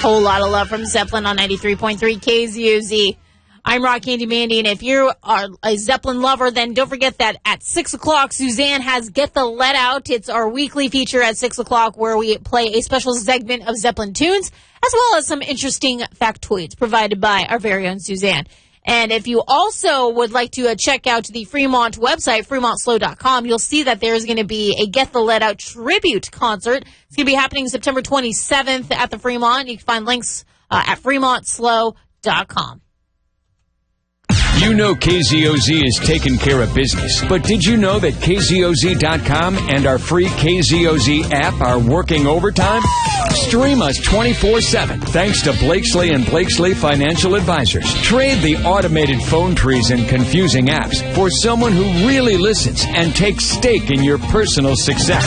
Whole lot of love from Zeppelin on 93.3 KZOZ. I'm Rock Candy Mandy, and if you are a Zeppelin lover, then don't forget that at 6 o'clock, Suzanne has Get the Let Out. It's our weekly feature at 6 o'clock where we play a special segment of Zeppelin tunes, as well as some interesting factoids provided by our very own Suzanne. And if you also would like to check out the Fremont website, FremontSlow.com, you'll see that there's going to be a Get the Let Out tribute concert. It's going to be happening September 27th at the Fremont. You can find links at FremontSlow.com. You know KZOZ is taking care of business, but did you know that KZOZ.com and our free KZOZ app are working overtime? Stream us 24/7 thanks to Blakesley and Blakesley Financial Advisors. Trade the automated phone trees and confusing apps for someone who really listens and takes stake in your personal success.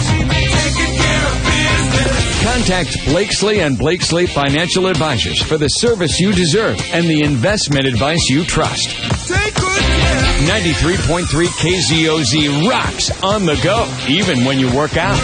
Contact Blakesley and Blakesley Financial Advisors for the service you deserve and the investment advice you trust. 93.3 KZOZ rocks on the go, even when you work out.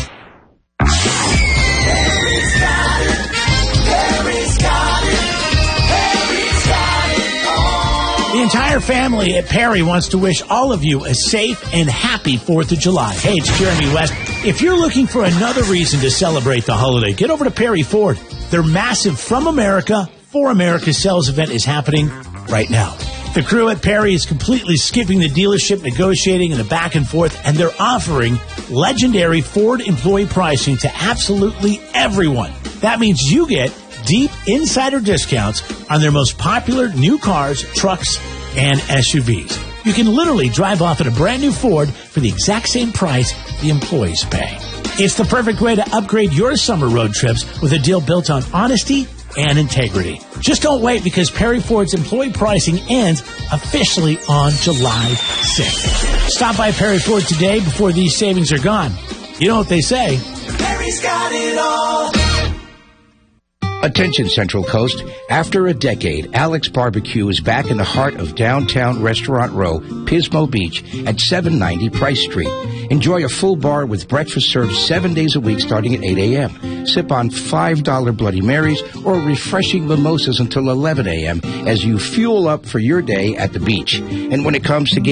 The entire family at Perry wants to wish all of you a safe and happy 4th of July. Hey, it's Jeremy West. If you're looking for another reason to celebrate the holiday, get over to Perry Ford. Their massive From America, for America sales event is happening right now. The crew at Perry is completely skipping the dealership negotiating and the back and forth, and they're offering legendary Ford employee pricing to absolutely everyone. That means you get deep insider discounts on their most popular new cars, trucks, and SUVs. You can literally drive off in a brand new Ford for the exact same price the employees pay. It's the perfect way to upgrade your summer road trips with a deal built on honesty and integrity. Just don't wait, because Perry Ford's employee pricing ends officially on July 6th. Stop by Perry Ford today before these savings are gone. You know what they say. Perry's got it all. Attention Central Coast. After a decade, Alex Barbecue is back in the heart of downtown Restaurant Row, Pismo Beach, at 790 Price Street. Enjoy a full bar with breakfast served 7 days a week starting at 8 a.m. Sip on $5 Bloody Marys or refreshing mimosas until 11 a.m. as you fuel up for your day at the beach. And when it comes to